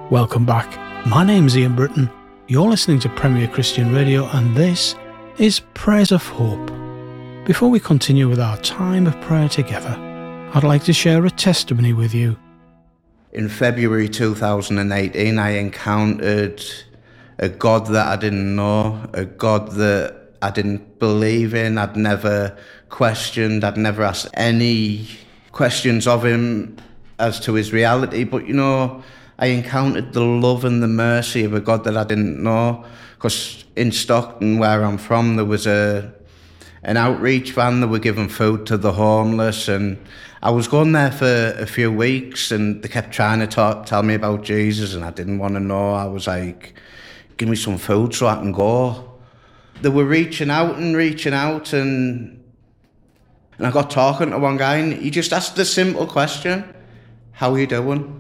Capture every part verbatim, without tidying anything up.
Welcome back. My name's Ian Britton. You're listening to Premier Christian Radio, and this is Prayers of Hope. Before we continue with our time of prayer together, I'd like to share a testimony with you. In February two thousand eighteen, I encountered a God that I didn't know, a God that I didn't believe in, I'd never questioned, I'd never asked any questions of him as to his reality, but you know, I encountered the love and the mercy of a God that I didn't know, because in Stockton, where I'm from, there was a an outreach van that were giving food to the homeless, and I was going there for a few weeks, and they kept trying to talk, tell me about Jesus, and I didn't want to know. I was like, give me some food so I can go. They were reaching out and reaching out, and and I got talking to one guy, and he just asked a simple question, how are you doing?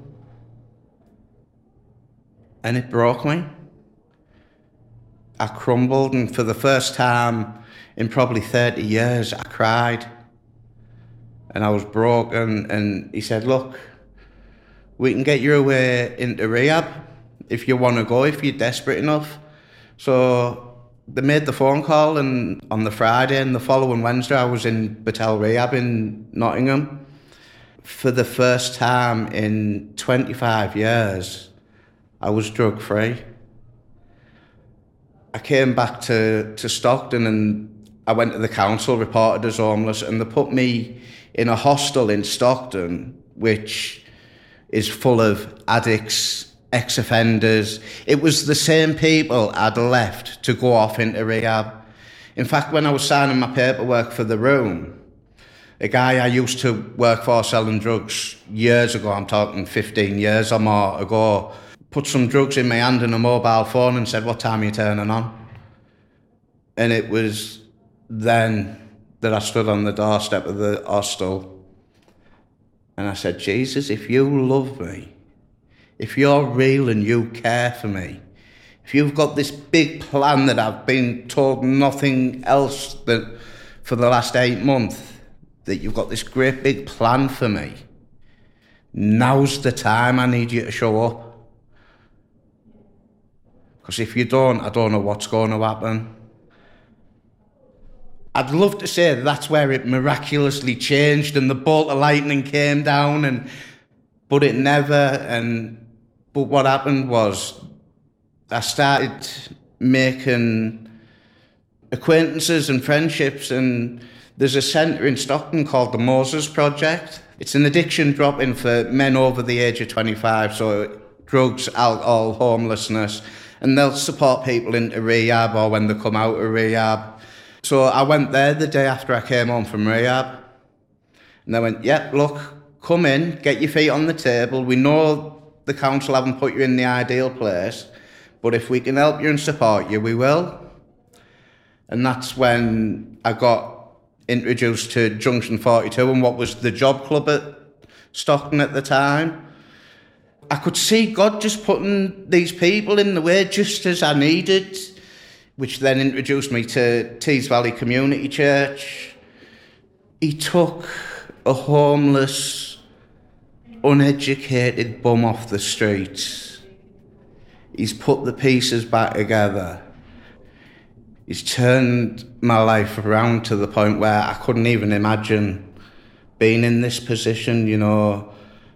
And it broke me. I crumbled, and for the first time in probably thirty years, I cried. And I was broken, and he said, look, we can get you away into rehab if you want to go, if you're desperate enough. So they made the phone call, and on the Friday and the following Wednesday, I was in Battelle Rehab in Nottingham. For the first time in twenty-five years, I was drug-free. I came back to, to Stockton, and I went to the council, reported as homeless, and they put me in a hostel in Stockton, which is full of addicts, ex-offenders. It was the same people I'd left to go off into rehab. In fact, when I was signing my paperwork for the room, a guy I used to work for selling drugs years ago, I'm talking fifteen years or more ago, put some drugs in my hand and a mobile phone and said, what time are you turning on? And it was then that I stood on the doorstep of the hostel and I said, Jesus, if you love me, if you're real and you care for me, if you've got this big plan that I've been told nothing else that for the last eight months, that you've got this great big plan for me, now's the time I need you to show up. Because if you don't, I don't know what's going to happen. I'd love to say that's where it miraculously changed and the bolt of lightning came down, and but it never. And but what happened was I started making acquaintances and friendships, and there's a centre in Stockton called the Moses Project. It's an addiction drop-in for men over the age of twenty-five, so drugs, alcohol, homelessness, and they'll support people into rehab or when they come out of rehab. So I went there the day after I came home from rehab, and they went, yep, yeah, look, come in, get your feet on the table. We know the council haven't put you in the ideal place, but if we can help you and support you, we will. And that's when I got introduced to Junction forty-two and what was the job club at Stockton at the time. I could see God just putting these people in the way just as I needed, which then introduced me to Tees Valley Community Church. He took a homeless, uneducated bum off the streets. He's put the pieces back together. He's turned my life around to the point where I couldn't even imagine being in this position, you know.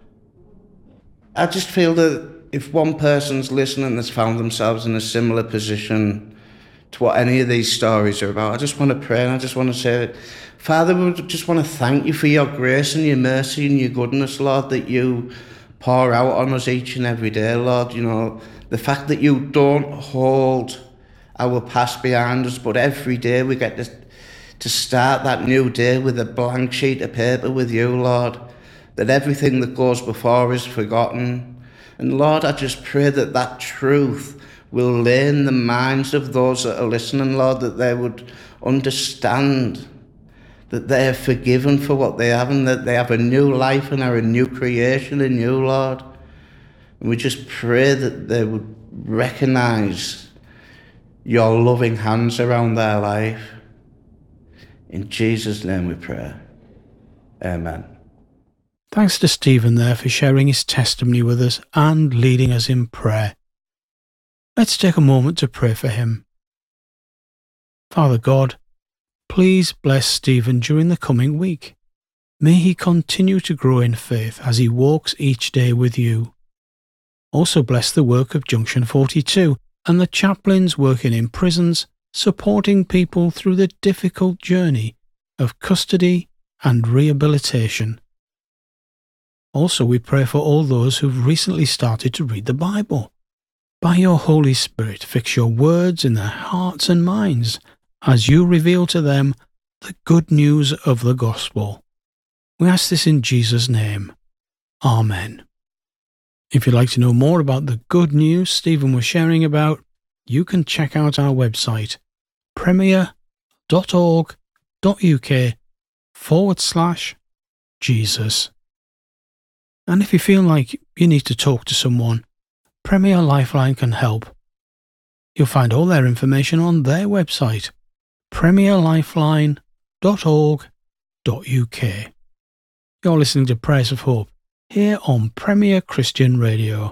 I just feel that if one person's listening that's found themselves in a similar position to what any of these stories are about, I just want to pray and I just want to say, Father, we just want to thank you for your grace and your mercy and your goodness, Lord, that you pour out on us each and every day, Lord. You know, the fact that you don't hold our past behind us, but every day we get to, to start that new day with a blank sheet of paper with you, Lord, that everything that goes before is forgotten. And Lord, I just pray that that truth will lay in the minds of those that are listening, Lord, that they would understand that they are forgiven for what they have and that they have a new life and are a new creation in you, Lord. And we just pray that they would recognise your loving hands around their life. In Jesus' name we pray. Amen. Thanks to Stephen there for sharing his testimony with us and leading us in prayer. Let's take a moment to pray for him. Father God, please bless Stephen during the coming week. May he continue to grow in faith as he walks each day with you. Also bless the work of Junction forty-two and the chaplains working in prisons, supporting people through the difficult journey of custody and rehabilitation. Also, we pray for all those who've recently started to read the Bible. By your Holy Spirit, fix your words in their hearts and minds as you reveal to them the good news of the gospel. We ask this in Jesus' name. Amen. If you'd like to know more about the good news Stephen was sharing about, you can check out our website, premier dot org dot U K forward slash Jesus. And if you feel like you need to talk to someone, Premier Lifeline can help. You'll find all their information on their website, premier lifeline dot org dot U K. You're listening to Prayers of Hope here on Premier Christian Radio.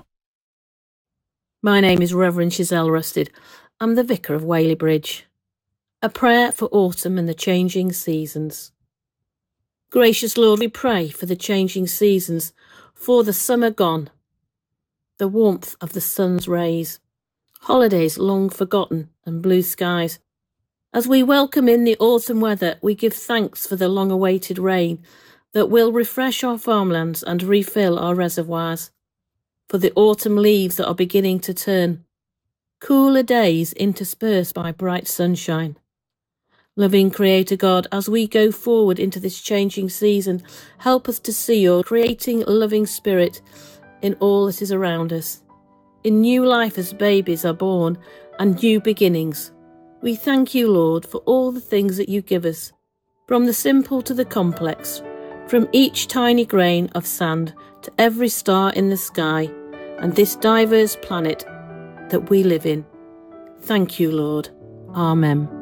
My name is Reverend Giselle Rusted. I'm the Vicar of Whaley Bridge. A prayer for autumn and the changing seasons. Gracious Lord, we pray for the changing seasons, for the summer gone, the warmth of the sun's rays, holidays long forgotten and blue skies. As we welcome in the autumn weather, we give thanks for the long-awaited rain that will refresh our farmlands and refill our reservoirs, for the autumn leaves that are beginning to turn, cooler days interspersed by bright sunshine. Loving Creator God, as we go forward into this changing season, help us to see your creating, loving spirit in all that is around us. In new life as babies are born and new beginnings. We thank you, Lord, for all the things that you give us, from the simple to the complex, from each tiny grain of sand to every star in the sky and this diverse planet that we live in. Thank you, Lord. Amen.